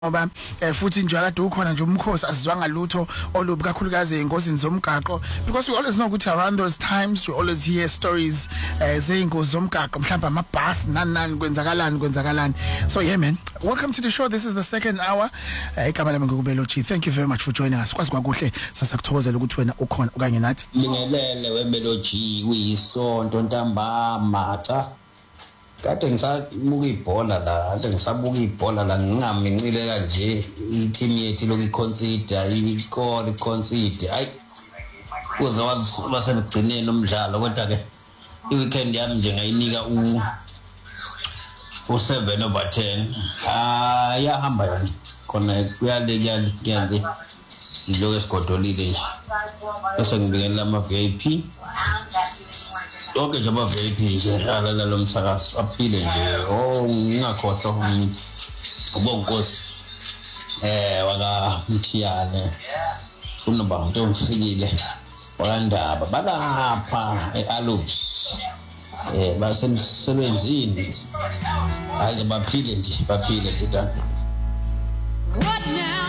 ngoba futhi nje akade ukhona nje umkhosi asizwanga lutho olubi kakhulukazi engozini zomgaqo because we always know ukuthi around those times we always hear stories zeingozi zomgaqo mhlawumbe amabhasi nani kwenzakalani. So yeah man, welcome to the show. This is the second hour. Igama lami ngikubelochi. Thank you very much for joining us. Kwazi kwakuhle sasakuthokozela ukuthi wena ukhona okanye nathi Bingelele webelochi uyisonto ntambama cha kade ngisabuka ibhola la ngingamincile kanje i-team yethu lokuconsider i-consider hayi kuze wasenigcineni umdlalo kodwa ke i-weekend yami nje ngayinika u7 over 10 yahamba yona khona kuyale siloke sigodolile nje bese ngibingelela ama-VIP okay nje ama-VIP nje alala lo msakazo aphile nje ngingakhohlwa ubonkosi waka Mthiyane unoba into omfikile wakandaba balapha eAlus basemsebenzini hayi baphile nje da. What now?